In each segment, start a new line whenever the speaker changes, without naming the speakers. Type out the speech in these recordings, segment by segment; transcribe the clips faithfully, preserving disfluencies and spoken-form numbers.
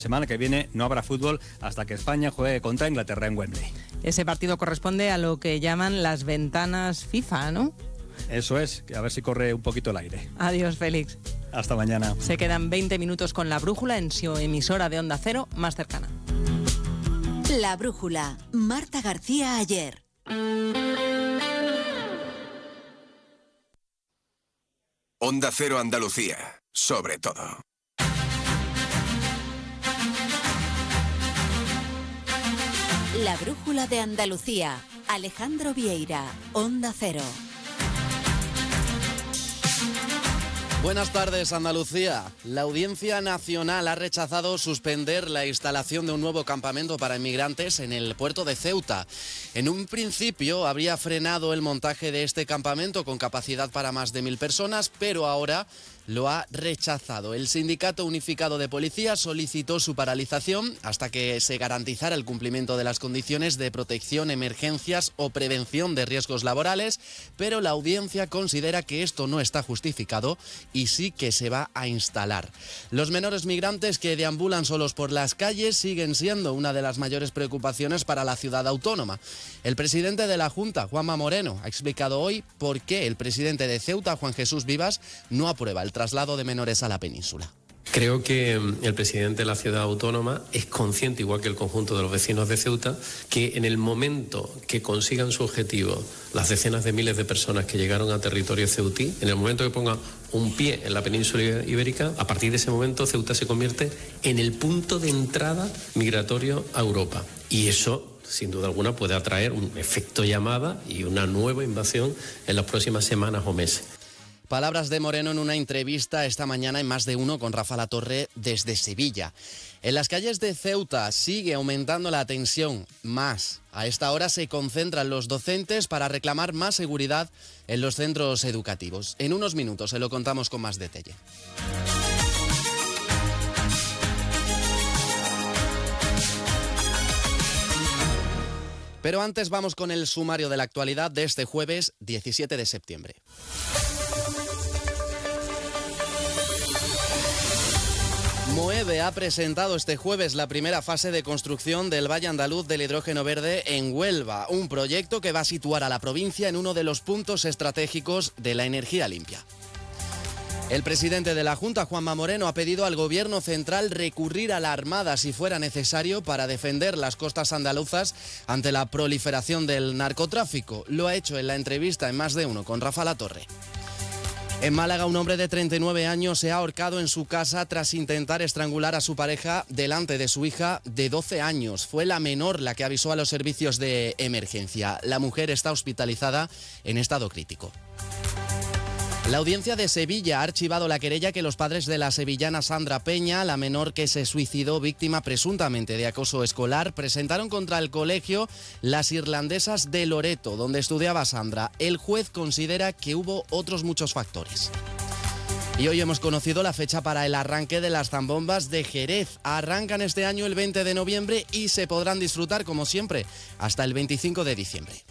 Semana que viene no habrá fútbol hasta que España juegue contra Inglaterra en Wembley.
Ese partido corresponde a lo que llaman las ventanas FIFA, ¿no?
Eso es, a ver si corre un poquito el aire.
Adiós, Félix.
Hasta mañana.
Se quedan veinte minutos con La Brújula en su emisora de Onda Cero más cercana.
La Brújula, Marta García Ayer.
Onda Cero Andalucía, sobre todo.
La Brújula de Andalucía, Alejandro Vieira, Onda Cero.
Buenas tardes, Andalucía. La Audiencia Nacional ha rechazado suspender la instalación de un nuevo campamento para inmigrantes en el puerto de Ceuta. En un principio habría frenado el montaje de este campamento con capacidad para más de mil personas, pero ahora lo ha rechazado. El Sindicato Unificado de Policía solicitó su paralización hasta que se garantizara el cumplimiento de las condiciones de protección, emergencias o prevención de riesgos laborales, pero la audiencia considera que esto no está justificado y sí que se va a instalar. Los menores migrantes que deambulan solos por las calles siguen siendo una de las mayores preocupaciones para la ciudad autónoma. El presidente de la Junta, Juanma Moreno, ha explicado hoy por qué el presidente de Ceuta, Juan Jesús Vivas, no aprueba el traslado de menores a la península.
Creo que el presidente de la ciudad autónoma es consciente, igual que el conjunto de los vecinos de Ceuta, que en el momento que consigan su objetivo las decenas de miles de personas que llegaron a territorio ceutí, en el momento que pongan un pie en la península ibérica, a partir de ese momento Ceuta se convierte en el punto de entrada migratorio a Europa. Y eso, sin duda alguna, puede atraer un efecto llamada y una nueva invasión en las próximas semanas o meses.
Palabras de Moreno en una entrevista esta mañana en Más de Uno con Rafa Latorre desde Sevilla. En las calles de Ceuta sigue aumentando la tensión. Más. A esta hora se concentran los docentes para reclamar más seguridad en los centros educativos. En unos minutos se lo contamos con más detalle. Pero antes vamos con el sumario de la actualidad de este jueves diecisiete de septiembre. Moeve ha presentado este jueves la primera fase de construcción del Valle Andaluz del Hidrógeno Verde en Huelva, un proyecto que va a situar a la provincia en uno de los puntos estratégicos de la energía limpia. El presidente de la Junta, Juanma Moreno, ha pedido al Gobierno central recurrir a la Armada si fuera necesario para defender las costas andaluzas ante la proliferación del narcotráfico. Lo ha hecho en la entrevista en Más de Uno con Rafa Latorre. En Málaga, un hombre de treinta y nueve años se ha ahorcado en su casa tras intentar estrangular a su pareja delante de su hija de doce años. Fue la menor la que avisó a los servicios de emergencia. La mujer está hospitalizada en estado crítico. La audiencia de Sevilla ha archivado la querella que los padres de la sevillana Sandra Peña, la menor que se suicidó víctima presuntamente de acoso escolar, presentaron contra el colegio Las Irlandesas de Loreto, donde estudiaba Sandra. El juez considera que hubo otros muchos factores. Y hoy hemos conocido la fecha para el arranque de las zambombas de Jerez. Arrancan este año el veinte de noviembre y se podrán disfrutar, como siempre, hasta el veinticinco de diciembre.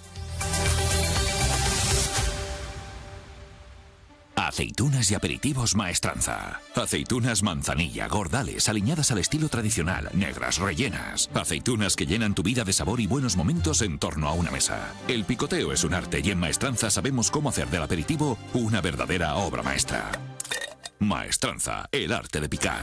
Aceitunas y aperitivos Maestranza. Aceitunas manzanilla, gordales, aliñadas al estilo tradicional, negras, rellenas. Aceitunas que llenan tu vida de sabor y buenos momentos en torno a una mesa. El picoteo es un arte y en Maestranza sabemos cómo hacer del aperitivo una verdadera obra maestra. Maestranza, el arte de picar.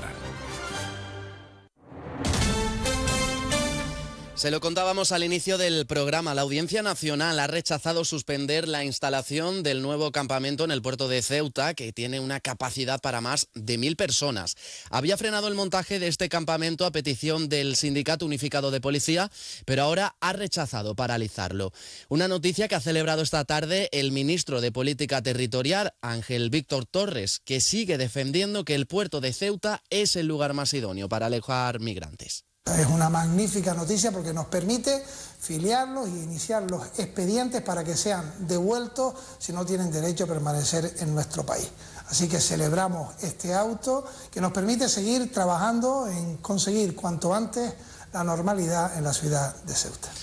Se lo contábamos al inicio del programa. La Audiencia Nacional ha rechazado suspender la instalación del nuevo campamento en el puerto de Ceuta, que tiene una capacidad para más de mil personas. Había frenado el montaje de este campamento a petición del Sindicato Unificado de Policía, pero ahora ha rechazado paralizarlo. Una noticia que ha celebrado esta tarde el ministro de Política Territorial, Ángel Víctor Torres, que sigue defendiendo que el puerto de Ceuta es el lugar más idóneo para alojar migrantes.
Es una magnífica noticia porque nos permite filiarlos y iniciar los expedientes para que sean devueltos si no tienen derecho a permanecer en nuestro país. Así que celebramos este auto que nos permite seguir trabajando en conseguir cuanto antes la normalidad en la ciudad de Ceuta.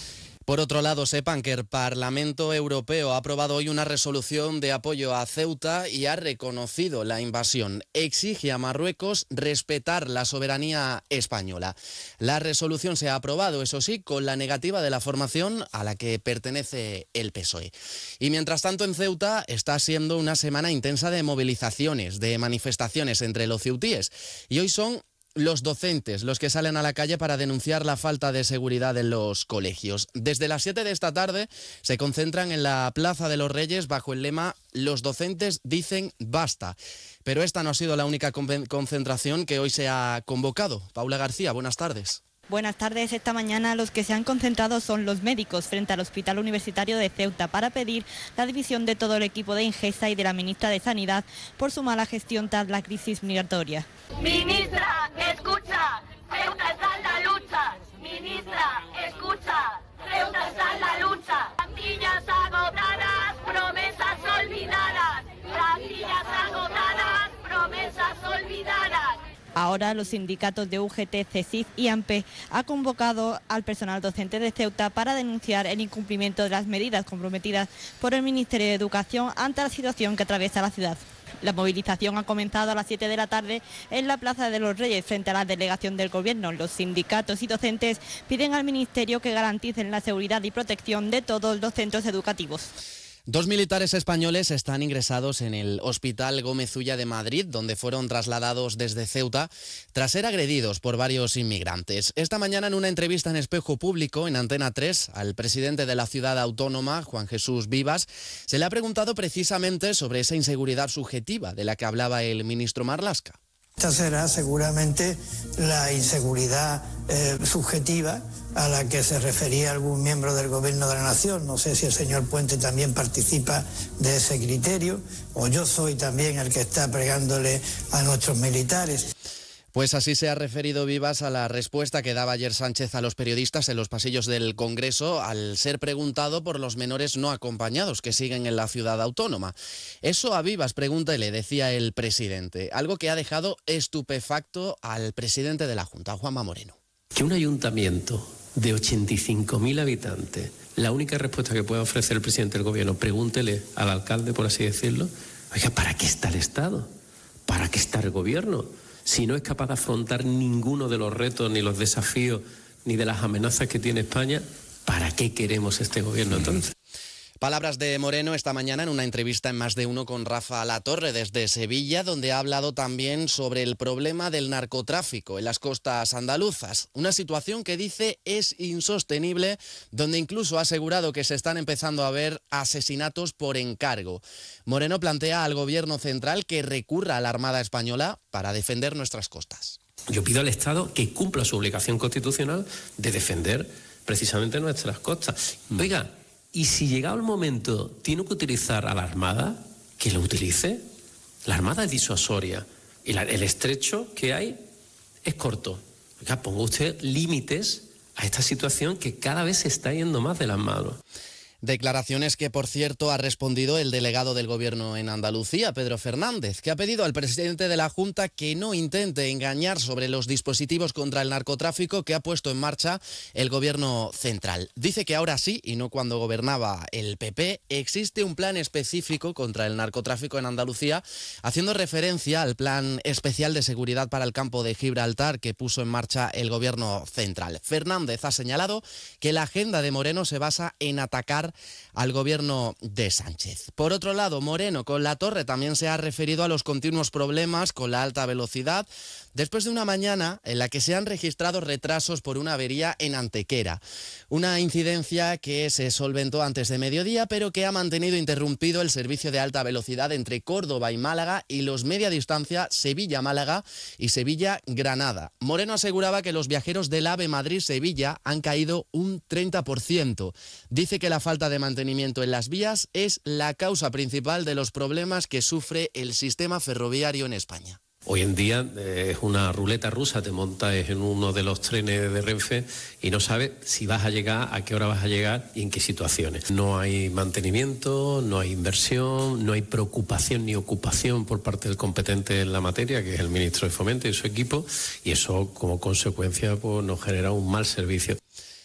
Por otro lado, sepan que el Parlamento Europeo ha aprobado hoy una resolución de apoyo a Ceuta y ha reconocido la invasión. Exige a Marruecos respetar la soberanía española. La resolución se ha aprobado, eso sí, con la negativa de la formación a la que pertenece el P S O E. Y mientras tanto, en Ceuta está siendo una semana intensa de movilizaciones, de manifestaciones entre los ceutíes. Y hoy son los docentes los que salen a la calle para denunciar la falta de seguridad en los colegios. Desde las siete de esta tarde se concentran en la Plaza de los Reyes bajo el lema «Los docentes dicen basta». Pero esta no ha sido la única concentración que hoy se ha convocado. Paula García, buenas tardes.
Buenas tardes. Esta mañana los que se han concentrado son los médicos frente al Hospital Universitario de Ceuta para pedir la división de todo el equipo de Ingesa y de la ministra de Sanidad por su mala gestión tras la crisis migratoria.
Ministra, escucha, Ceuta está en la lucha. Ministra, escucha, Ceuta está en la lucha. Plantillas agotadas, promesas olvidadas. Plantillas agotadas, promesas olvidadas.
Ahora los sindicatos de U G T, CESIF y AMPE han convocado al personal docente de Ceuta para denunciar el incumplimiento de las medidas comprometidas por el Ministerio de Educación ante la situación que atraviesa la ciudad. La movilización ha comenzado a las siete de la tarde en la Plaza de los Reyes frente a la delegación del Gobierno. Los sindicatos y docentes piden al Ministerio que garanticen la seguridad y protección de todos los centros educativos.
Dos militares españoles están ingresados en el Hospital Gómez Ulla de Madrid, donde fueron trasladados desde Ceuta tras ser agredidos por varios inmigrantes. Esta mañana, en una entrevista en Espejo Público, en Antena tres, al presidente de la ciudad autónoma, Juan Jesús Vivas, se le ha preguntado precisamente sobre esa inseguridad subjetiva de la que hablaba el ministro Marlaska.
Esta será seguramente la inseguridad eh, subjetiva a la que se refería algún miembro del Gobierno de la Nación. No sé si el señor Puente también participa de ese criterio, o yo soy también el que está pregándole a nuestros militares.
Pues así se ha referido Vivas a la respuesta que daba ayer Sánchez a los periodistas en los pasillos del Congreso al ser preguntado por los menores no acompañados que siguen en la ciudad autónoma. Eso a Vivas, pregúntele, decía el presidente, algo que ha dejado estupefacto al presidente de la Junta, Juanma Moreno.
Que un ayuntamiento de ochenta y cinco mil habitantes, la única respuesta que pueda ofrecer el presidente del gobierno, pregúntele al alcalde, por así decirlo, oiga, ¿para qué está el Estado? ¿Para qué está el gobierno? Si no es capaz de afrontar ninguno de los retos, ni los desafíos, ni de las amenazas que tiene España, ¿para qué queremos este gobierno entonces?
Palabras de Moreno esta mañana en una entrevista en Más de Uno con Rafa Latorre desde Sevilla, donde ha hablado también sobre el problema del narcotráfico en las costas andaluzas. Una situación que dice es insostenible, donde incluso ha asegurado que se están empezando a ver asesinatos por encargo. Moreno plantea al gobierno central que recurra a la Armada Española para defender nuestras costas.
Yo pido al Estado que cumpla su obligación constitucional de defender precisamente nuestras costas. Oiga, y si llegado el momento tiene que utilizar a la Armada, que lo utilice. La Armada es disuasoria y la, el estrecho que hay es corto. Oiga, ponga usted límites a esta situación que cada vez se está yendo más de las manos.
Declaraciones que, por cierto, ha respondido el delegado del Gobierno en Andalucía, Pedro Fernández, que ha pedido al presidente de la Junta que no intente engañar sobre los dispositivos contra el narcotráfico que ha puesto en marcha el Gobierno central. Dice que ahora sí, y no cuando gobernaba el P P, existe un plan específico contra el narcotráfico en Andalucía, haciendo referencia al Plan Especial de Seguridad para el Campo de Gibraltar que puso en marcha el Gobierno central. Fernández ha señalado que la agenda de Moreno se basa en atacar al gobierno de Sánchez. Por otro lado, Moreno con Latorre también se ha referido a los continuos problemas con la alta velocidad después de una mañana en la que se han registrado retrasos por una avería en Antequera. Una incidencia que se solventó antes de mediodía, pero que ha mantenido interrumpido el servicio de alta velocidad entre Córdoba y Málaga y los media distancia Sevilla-Málaga y Sevilla-Granada. Moreno aseguraba que los viajeros del AVE Madrid-Sevilla han caído un treinta por ciento. Dice que la falta de mantenimiento en las vías es la causa principal de los problemas que sufre el sistema ferroviario en España.
Hoy en día eh, es una ruleta rusa, te montas en uno de los trenes de Renfe y no sabes si vas a llegar, a qué hora vas a llegar y en qué situaciones. No hay mantenimiento, no hay inversión, no hay preocupación ni ocupación por parte del competente en la materia, que es el ministro de Fomento y su equipo, y eso como consecuencia pues, nos genera un mal servicio.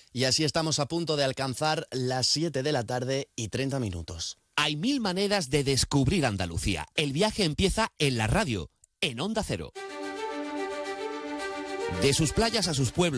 Y así estamos a punto de alcanzar las siete de la tarde y treinta minutos.
Hay mil maneras de descubrir Andalucía. El viaje empieza en la radio, en Onda Cero. De sus playas a sus pueblos.